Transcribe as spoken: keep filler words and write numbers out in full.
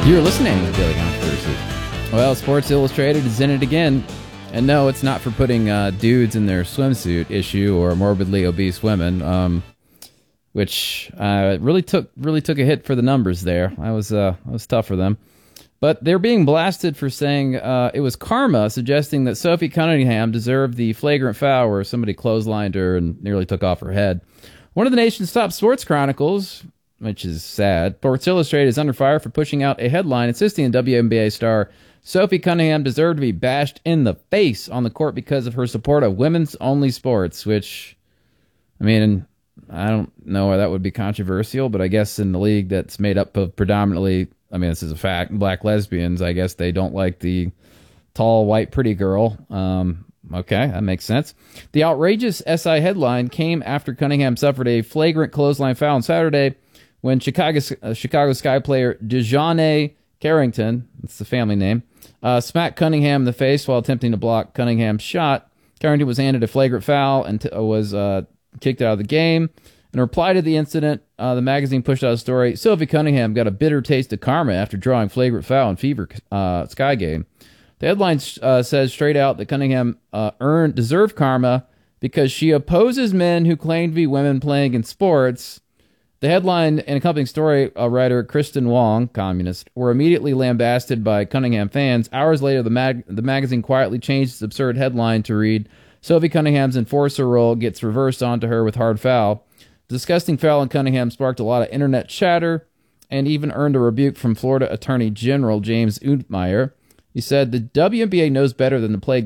You're listening to the Daily Controversy. Well, Sports Illustrated is in it again. And no, it's not for putting uh, dudes in their swimsuit issue or morbidly obese women, um, which uh, really took really took a hit for the numbers there. I was uh, I was tough for them. But they're being blasted for saying uh, it was karma, suggesting that Sophie Cunningham deserved the flagrant foul where somebody clotheslined her and nearly took off her head. One of the nation's top sports chronicles, which is sad, Sports Illustrated is under fire for pushing out a headline insisting the W N B A star Sophie Cunningham deserved to be bashed in the face on the court because of her support of women's-only sports, which, I mean, I don't know why that would be controversial, but I guess in the league that's made up of predominantly, I mean, this is a fact, black lesbians, I guess they don't like the tall, white, pretty girl. Um, okay, that makes sense. The outrageous S I headline came after Cunningham suffered a flagrant clothesline foul on Saturday when Chicago, uh, Chicago Sky player DeJounte Carrington, that's the family name, uh, smacked Cunningham in the face while attempting to block Cunningham's shot. Carrington was handed a flagrant foul and t- was uh, kicked out of the game. In reply to the incident, uh, the magazine pushed out a story. Sophie Cunningham got a bitter taste of karma after drawing flagrant foul in Fever uh, Sky game. The headline uh, says straight out that Cunningham uh, earned deserved karma because she opposes men who claim to be women playing in sports. The headline and accompanying story uh, writer Kristen Wong, communist, were immediately lambasted by Cunningham fans. Hours later, the, mag- the magazine quietly changed its absurd headline to read, Sophie Cunningham's enforcer role gets reversed onto her with hard foul. The disgusting foul on Cunningham sparked a lot of internet chatter and even earned a rebuke from Florida Attorney General James Untmeyer. He said, the W N B A knows better than to play